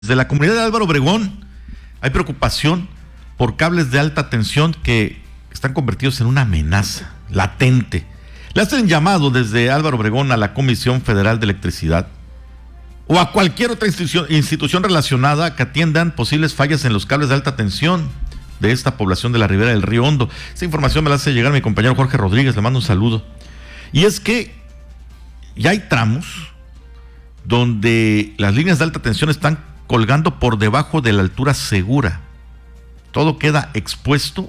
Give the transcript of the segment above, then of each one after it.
Desde la comunidad de Álvaro Obregón hay preocupación por cables de alta tensión que están convertidos en una amenaza latente. Le hacen llamado desde Álvaro Obregón a la Comisión Federal de Electricidad o a cualquier otra institución relacionada que atiendan posibles fallas en los cables de alta tensión de esta población de la ribera del Río Hondo. Esta información me la hace llegar mi compañero Jorge Rodríguez, le mando un saludo. Y es que ya hay tramos donde las líneas de alta tensión están colgando por debajo de la altura segura. Todo queda expuesto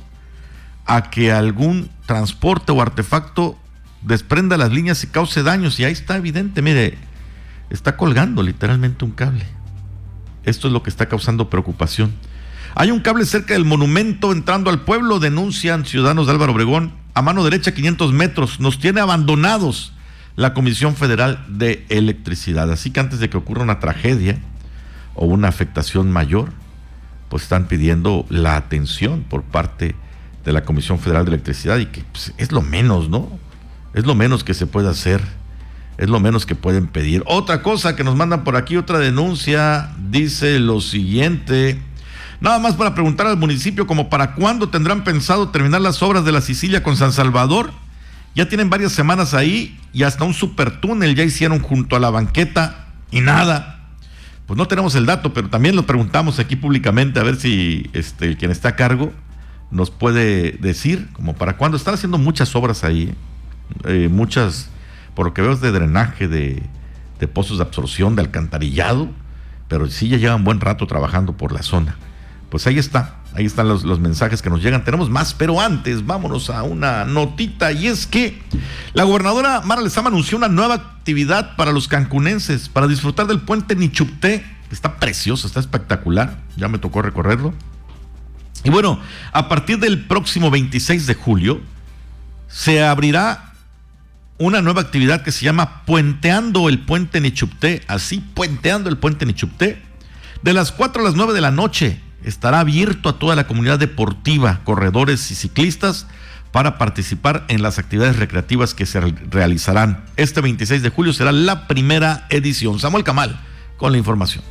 a que algún transporte o artefacto desprenda las líneas y cause daños. Y ahí está evidente, mire, está colgando literalmente un cable. Esto es lo que está causando preocupación. Hay un cable cerca del monumento entrando al pueblo, denuncian ciudadanos de Álvaro Obregón. A mano derecha, 500 metros, nos tiene abandonados la Comisión Federal de Electricidad. Así que antes de que ocurra una tragedia o una afectación mayor, pues están pidiendo la atención por parte de la Comisión Federal de Electricidad y que pues, es lo menos, ¿no? Es lo menos que se puede hacer, es lo menos que pueden pedir. Otra cosa que nos mandan por aquí, otra denuncia, dice lo siguiente: nada más para preguntar al municipio como para cuándo tendrán pensado terminar las obras de la Sicilia con San Salvador. Ya tienen varias semanas ahí y hasta un supertúnel ya hicieron junto a la banqueta y nada. Pues no tenemos el dato, pero también lo preguntamos aquí públicamente a ver si quien está a cargo nos puede decir como para cuándo. Están haciendo muchas obras ahí, muchas, por lo que veo, es de drenaje, de pozos de absorción, de alcantarillado, pero sí ya llevan buen rato trabajando por la zona. Pues ahí están los mensajes que nos llegan. Tenemos más, pero antes vámonos a una notita, y es que la gobernadora Mara Lezama anunció una nueva actividad para los cancunenses, para disfrutar del puente Nichupté, que está precioso, está espectacular, ya me tocó recorrerlo. Y bueno, a partir del próximo 26 de julio se abrirá una nueva actividad que se llama Puenteando el Puente Nichupté, así, Puenteando el Puente Nichupté, de las 4 a las 9 de la noche. Estará abierto a toda la comunidad deportiva, corredores y ciclistas para participar en las actividades recreativas que se realizarán. Este 26 de julio será la primera edición. Samuel Camal con la información.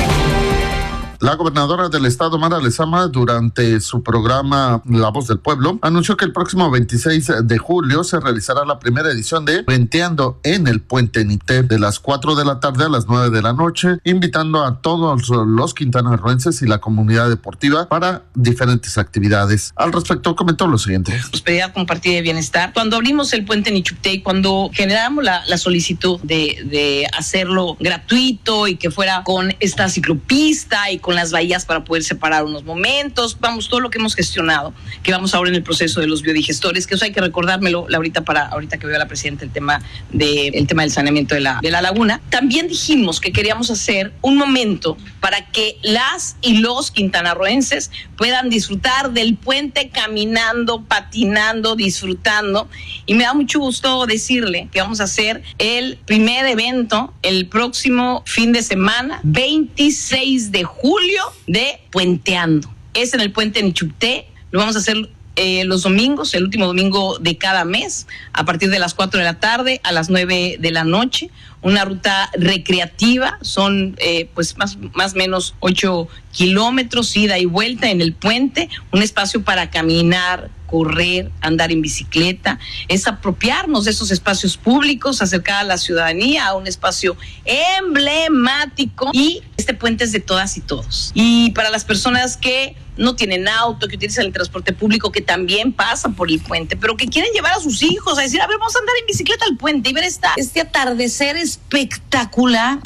La gobernadora del estado, Mara Lezama, durante su programa La Voz del Pueblo, anunció que el próximo 26 de julio se realizará la primera edición de Puenteando en el Puente Nichupté, de las 4 de la tarde a las 9 de la noche, invitando a todos los quintanarroenses y la comunidad deportiva para diferentes actividades. Al respecto, comentó lo siguiente: prosperidad compartida de bienestar. Cuando abrimos el Puente Nichupté y cuando generamos la solicitud de hacerlo gratuito y que fuera con esta ciclopista y con las bahías para poder separar unos momentos, vamos, todo lo que hemos gestionado, que vamos ahora en el proceso de los biodigestores, que eso hay que recordármelo ahorita que veo a la presidenta el tema del saneamiento de la laguna. También dijimos que queríamos hacer un momento para que las y los quintanarroenses puedan disfrutar del puente caminando, patinando, disfrutando, y me da mucho gusto decirle que vamos a hacer el primer evento el próximo fin de semana, 26 de julio, de Puenteando. Es en el Puente Nichupté, lo vamos a hacer los domingos, el último domingo de cada mes, a partir de las 4 de la tarde a las 9 de la noche. Una ruta recreativa, son pues más o menos 8 kilómetros, ida y vuelta en el puente, un espacio para caminar, correr, andar en bicicleta, es apropiarnos de esos espacios públicos, acercar a la ciudadanía a un espacio emblemático, y este puente es de todas y todos. Y para las personas que no tienen auto, que utilizan el transporte público, que también pasan por el puente, pero que quieren llevar a sus hijos a decir, a ver, vamos a andar en bicicleta al puente y ver este atardecer espectacular,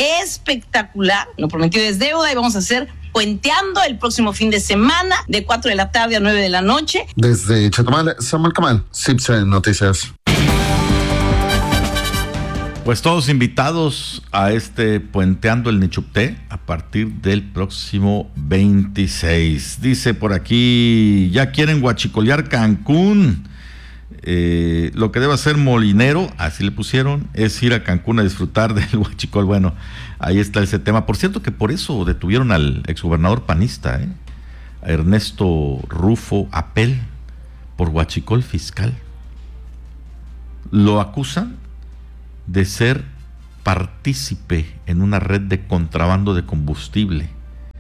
lo prometido es deuda, y vamos a hacer Puenteando el próximo fin de semana, de 4 de la tarde a 9 de la noche. Desde Chetumal, Samuel Camal, CIPSE Noticias. Pues todos invitados a este Puenteando el Nichupté a partir del próximo 26. Dice por aquí, ya quieren huachicolear Cancún. Lo que debe hacer Molinero, así le pusieron, es ir a Cancún a disfrutar del huachicol. Bueno, ahí está ese tema. Por cierto que por eso detuvieron al exgobernador panista, a Ernesto Rufo Apel, por huachicol fiscal. Lo acusan de ser partícipe en una red de contrabando de combustible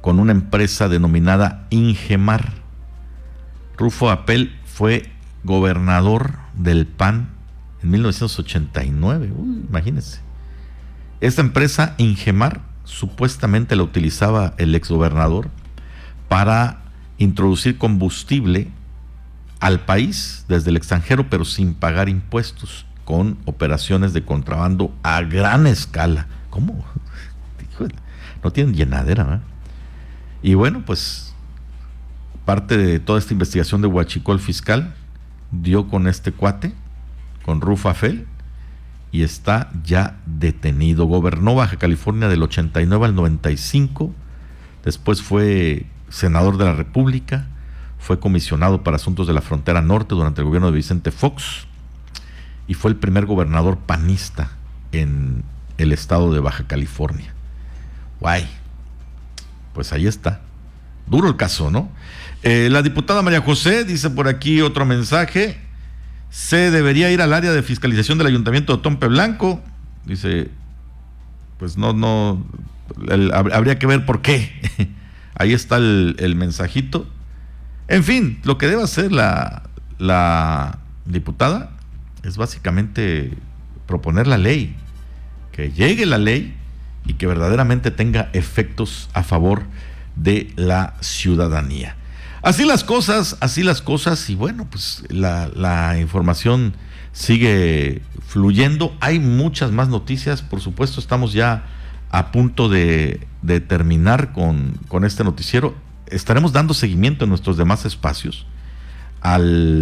con una empresa denominada Ingemar. Rufo Apel fue gobernador del PAN en 1989, imagínense. Esta empresa Ingemar supuestamente la utilizaba el exgobernador para introducir combustible al país desde el extranjero, pero sin pagar impuestos, con operaciones de contrabando a gran escala. ¿Cómo? No tienen llenadera, ¿verdad? Y bueno, pues parte de toda esta investigación de huachicol fiscal dio con este cuate, con Rufo Apel, y está ya detenido. Gobernó Baja California del 89 al 95, después fue senador de la República, fue comisionado para asuntos de la frontera norte durante el gobierno de Vicente Fox y fue el primer gobernador panista en el estado de Baja California. Guay, pues ahí está. Duro el caso, ¿no? La diputada María José dice por aquí otro mensaje: se debería ir al área de fiscalización del ayuntamiento de Tompe Blanco. Dice, pues no, habría que ver por qué. Ahí está el mensajito. En fin, lo que debe hacer la diputada es básicamente proponer la ley, que llegue la ley y que verdaderamente tenga efectos a favor de la ciudadanía. Así las cosas, y bueno, pues la información sigue fluyendo. Hay muchas más noticias, por supuesto. Estamos ya a punto de terminar con este noticiero. Estaremos dando seguimiento en nuestros demás espacios a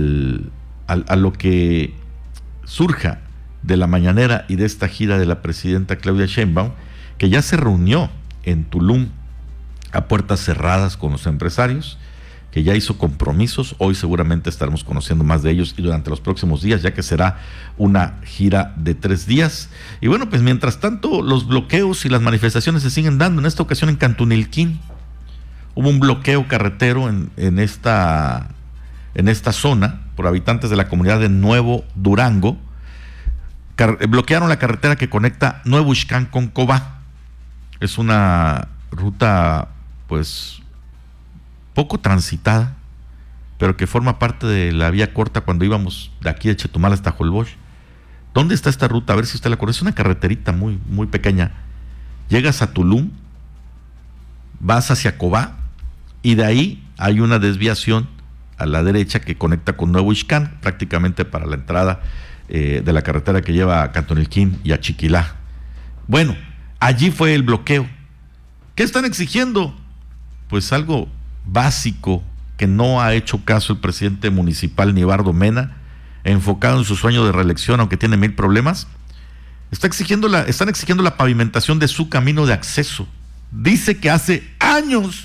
lo que surja de la mañanera y de esta gira de la presidenta Claudia Sheinbaum, que ya se reunió en Tulum a puertas cerradas con los empresarios, que ya hizo compromisos. Hoy seguramente estaremos conociendo más de ellos y durante los próximos días, ya que será una gira de 3 días. Y bueno, pues mientras tanto los bloqueos y las manifestaciones se siguen dando. En esta ocasión en Cantunilquín hubo un bloqueo carretero en esta zona por habitantes de la comunidad de Nuevo Durango. Bloquearon la carretera que conecta Nuevo Ixcán con Cobá. Es una ruta pues poco transitada, pero que forma parte de la vía corta cuando íbamos de aquí de Chetumal hasta Holbox. ¿Dónde está esta ruta? A ver si usted la conoce. Es una carreterita muy, muy pequeña. Llegas a Tulum, vas hacia Cobá y de ahí hay una desviación a la derecha que conecta con Nuevo Ixcán, prácticamente para la entrada de la carretera que lleva a Cantunilquín y a Chiquilá. Bueno, allí fue el bloqueo. ¿Qué están exigiendo? Pues algo básico que no ha hecho caso el presidente municipal Nibardo Mena, enfocado en su sueño de reelección, aunque tiene 1000 problemas. Están exigiendo la pavimentación de su camino de acceso. Dice que hace años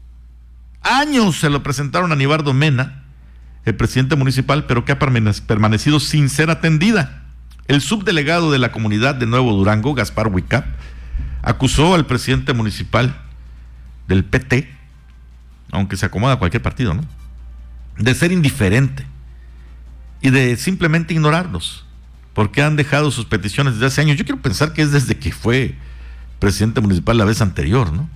se lo presentaron a Nibardo Mena, el presidente municipal, pero que ha permanecido sin ser atendida. El subdelegado de la comunidad de Nuevo Durango, Gaspar Huicap, acusó al presidente municipal del PT, aunque se acomoda a cualquier partido, ¿no?, de ser indiferente y de simplemente ignorarlos, porque han dejado sus peticiones desde hace años. Yo quiero pensar que es desde que fue presidente municipal la vez anterior, ¿no?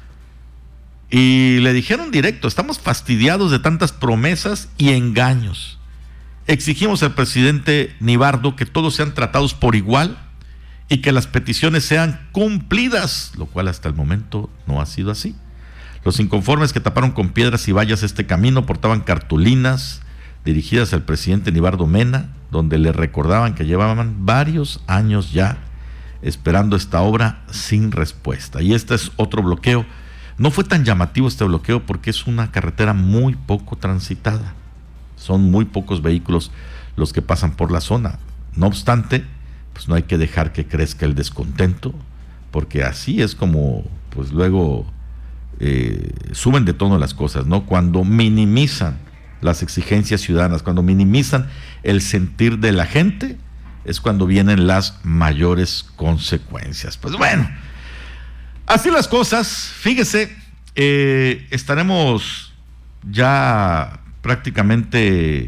Y le dijeron directo: estamos fastidiados de tantas promesas y engaños. Exigimos al presidente Nibardo que todos sean tratados por igual y que las peticiones sean cumplidas, lo cual hasta el momento no ha sido así. Los inconformes que taparon con piedras y vallas este camino portaban cartulinas dirigidas al presidente Nibardo Mena, donde le recordaban que llevaban varios años ya esperando esta obra sin respuesta. Y este es otro bloqueo. No fue tan llamativo este bloqueo porque es una carretera muy poco transitada. Son muy pocos vehículos los que pasan por la zona. No obstante, pues no hay que dejar que crezca el descontento, porque así es como pues luego suben de tono las cosas, ¿no? Cuando minimizan las exigencias ciudadanas, cuando minimizan el sentir de la gente, es cuando vienen las mayores consecuencias. Pues bueno, así las cosas. Fíjese, estaremos ya prácticamente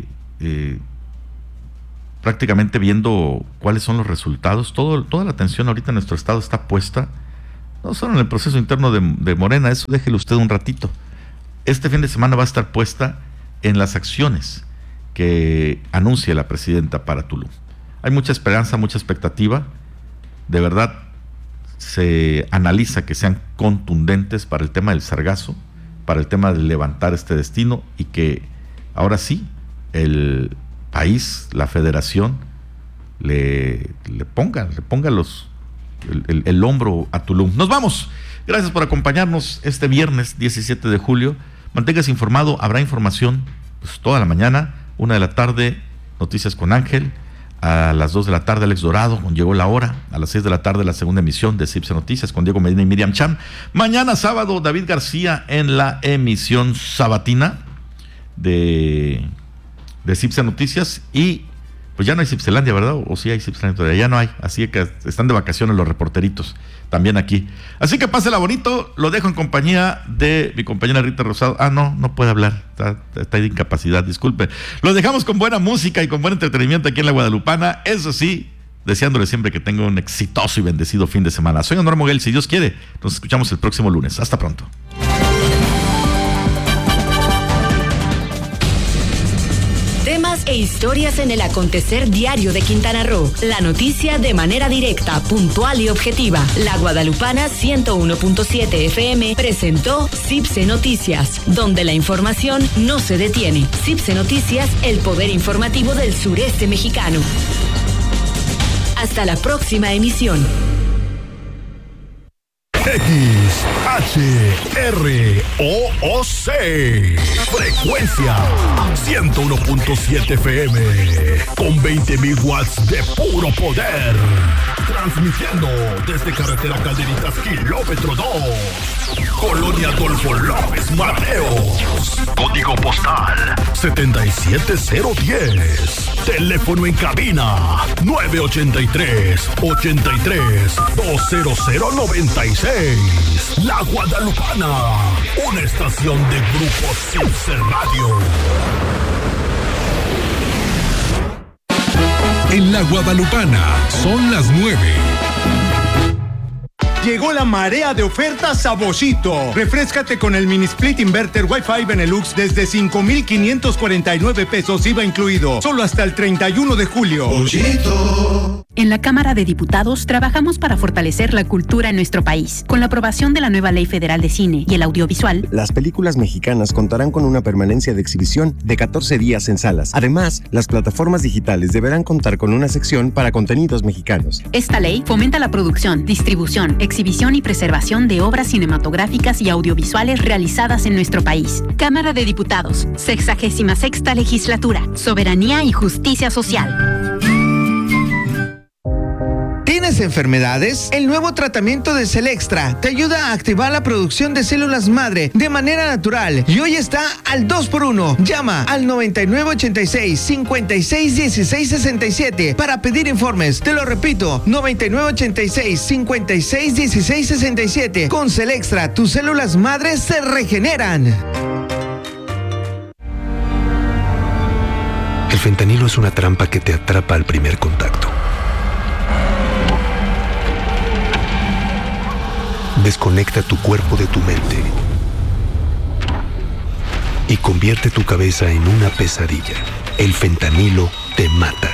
viendo cuáles son los resultados. Toda la atención ahorita en nuestro estado está puesta, no solo en el proceso interno de Morena, eso déjelo usted un ratito. Este fin de semana va a estar puesta en las acciones que anuncia la presidenta para Tulum. Hay mucha esperanza, mucha expectativa. De verdad, se analiza que sean contundentes para el tema del sargazo, para el tema de levantar este destino, y que ahora sí, el país, la federación, le ponga el hombro a Tulum. Nos vamos. Gracias por acompañarnos este viernes 17 de julio. Manténgase informado, habrá información pues, toda la mañana, 1 de la tarde, Noticias con Ángel, a las 2 de la tarde Alex Dorado, con Llegó la Hora, a las 6 de la tarde la segunda emisión de CIPSE Noticias con Diego Medina y Miriam Cham. Mañana sábado, David García en la emisión sabatina de CIPSE Noticias, y pues ya no hay Cipselandia, ¿verdad? O sí hay Cipselandia todavía, ya no hay, así que están de vacaciones los reporteritos, también aquí. Así que pásela bonito, lo dejo en compañía de mi compañera Rita Rosado. No puede hablar, está de incapacidad, disculpe. Lo dejamos con buena música y con buen entretenimiento aquí en La Guadalupana, eso sí, deseándole siempre que tenga un exitoso y bendecido fin de semana. Soy Honor Moguel, si Dios quiere, nos escuchamos el próximo lunes. Hasta pronto. Temas e historias en el acontecer diario de Quintana Roo. La noticia de manera directa, puntual y objetiva. La Guadalupana 101.7 FM presentó CIPSE Noticias, donde la información no se detiene. CIPSE Noticias, el poder informativo del sureste mexicano. Hasta la próxima emisión. XHROOC, frecuencia 101.7 FM, con 20,000 watts de puro poder, transmitiendo desde carretera Calderitas, kilómetro 2, Colonia Adolfo López Mateos, código postal 77010, teléfono en cabina 983-83-20096. La Guadalupana, una estación de Grupo CIPSE Radio. En La Guadalupana son las 9. Llegó la marea de ofertas a Boschito. Refréscate con el mini split inverter Wi-Fi Benelux desde 5,549 pesos IVA incluido. Solo hasta el 31 de julio. Boschito. En la Cámara de Diputados trabajamos para fortalecer la cultura en nuestro país. Con la aprobación de la nueva Ley Federal de Cine y el Audiovisual, las películas mexicanas contarán con una permanencia de exhibición de 14 días en salas. Además, las plataformas digitales deberán contar con una sección para contenidos mexicanos. Esta ley fomenta la producción, distribución, exhibición y preservación de obras cinematográficas y audiovisuales realizadas en nuestro país. Cámara de Diputados, 66ª Legislatura, Soberanía y Justicia Social. ¿Tienes enfermedades? El nuevo tratamiento de Celextra te ayuda a activar la producción de células madre de manera natural y hoy está al 2x1. Llama al 9986-561667 para pedir informes. Te lo repito, 9986-561667. Con Celextra, tus células madres se regeneran. El fentanilo es una trampa que te atrapa al primer contacto. Desconecta tu cuerpo de tu mente y convierte tu cabeza en una pesadilla. El fentanilo te mata.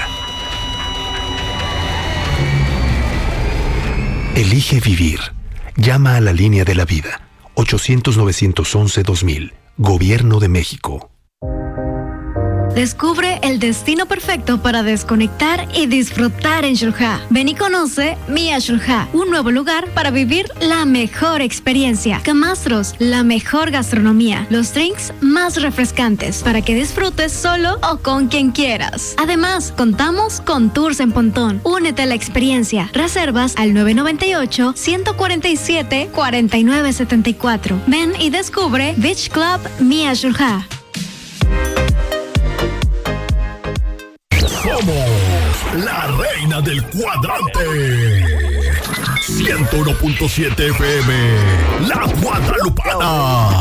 Elige vivir. Llama a la línea de la vida. 800-911-2000. Gobierno de México. Descubre el destino perfecto para desconectar y disfrutar en Xel-Há. Ven y conoce Mia Xel-Há, un nuevo lugar para vivir la mejor experiencia. Camastros, la mejor gastronomía, los drinks más refrescantes para que disfrutes solo o con quien quieras. Además, contamos con tours en pontón. Únete a la experiencia. Reservas al 998-147-4974. Ven y descubre Beach Club Mia Xel-Há. Somos la reina del cuadrante. 101.7 FM, La Guadalupana.